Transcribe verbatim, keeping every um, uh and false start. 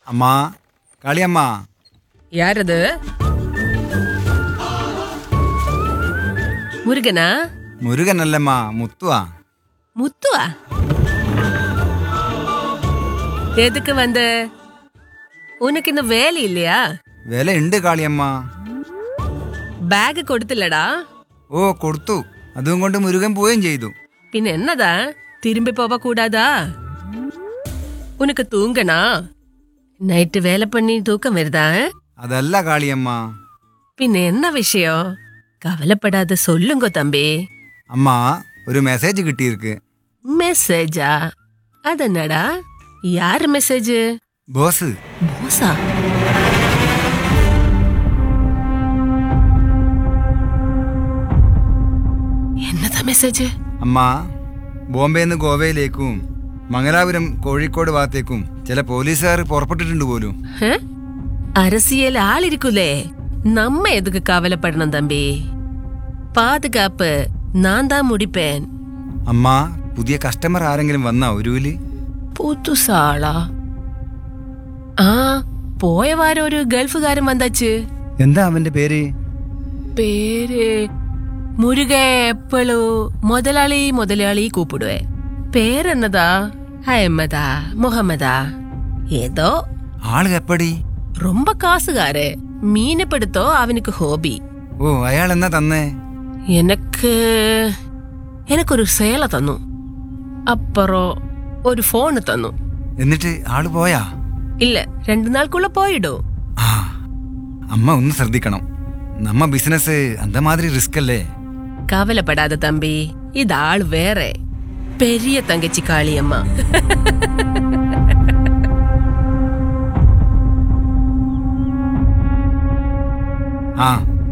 அம்மா, காளியம்மா. யார் அது? முருகனா? முருகன் அல்லம்மா, முத்துவா. முத்துவா? எதுக்கு வந்த? உனக்கு இன்னும் வேலை இல்லையா? വേല ഉണ്ട് കാളിയമ്മ. ബാഗ് കൊടുത്തില്ലടാ? ഓ കൊടുത്തു. അതും കൊണ്ട് മുരുകൻ പോവുകയും ചെയ്തു. പിന്നെ എന്നതാ തിരുമ്പി പോവ കൂടാതാ? ഉനക്ക് തൂങ്ങണാ? നൈറ്റ് വേല പണി തൂക്കം വരുതാ? അതല്ല കാളിയമ്മ. പിന്നെ എന്ന വിഷയോ? കവലപ്പെടാതെ സൊല്ലുങ്കോ തമ്പി. അമ്മ ഒരു മെസ്സേജ് കിട്ടിയിருக்கு. മെസ്സേജാ? അതെന്നടാ? യാര് മെസ്സേജ്? ബോസ്. ബോസാ? എന്നതാ മെസ്സേജ്? അമ്മ ബോംബെന്ന് ഗോവയിലേക്കും മംഗലാപുരം കോഴിക്കോട് ഭാഗത്തേക്കും ചില പോലീസുകാർ പുറപ്പെട്ടിട്ടുണ്ട് പോലും. அரசியல் ஆள் இருக்குலே, நம்ம எதுக்கு கவலைப்படணும் தம்பி? பாதுகாப்பு நான் தான் முடிப்பேன். അമ്മ പുതിയ കസ്റ്റമർ ആരെങ്കിലും വന്നാ ഒരുവില്? പുതുസാളാ? ആ, പോയ വാരം ഒരു ഗൾഫുകാരൻ വന്നാച്ച്. എന്താ അവന്റെ പേര്? പേര് മുരുക. എപ്പോഴും മുതലാളി മുതലാളി കൂപ്പിടുവേ. പേരെന്നതാ? അഹമ്മദാ മുഹമ്മദാ ഏതോ. ആള് എപ്പടി? ரொம்ப காசுகாரு. மீனப்படுத்தோ அவனுக்கு ஹோபி. ഓ അയാൾ എന്നാ തന്നേ? எனக்கு എനിക്കൊരു സേല തന്നു. അപ്പുറം ഒരു ഫോണ് തന്നു. എന്നിട്ട് ആള് പോയാ? ഇല്ല, രണ്ടു നാൾക്കുള്ള പോയിടോ. ആ, അമ്മ ഒന്ന് ശ്രദ്ധിക്കണം. നമ്മ ബിസിനസ് അന്തമാതിരി റിസ്ക് അല്ലേ? കവലപ്പെടാതെ തമ്പി, ഇതാള് വേറെ. പെരിയ തങ്കച്ചി കാളിയമ്മ. ആ